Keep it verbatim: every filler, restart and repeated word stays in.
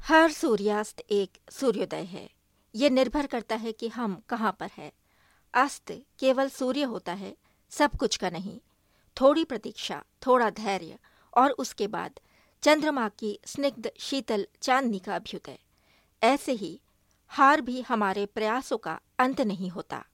हर सूर्यास्त एक सूर्योदय है। ये निर्भर करता है कि हम कहाँ पर हैं। अस्त केवल सूर्य होता है, सब कुछ का नहीं। थोड़ी प्रतीक्षा, थोड़ा धैर्य और उसके बाद चंद्रमा की स्निग्ध शीतल चांदनी का अभ्युदय। ऐसे ही हार भी हमारे प्रयासों का अंत नहीं होता।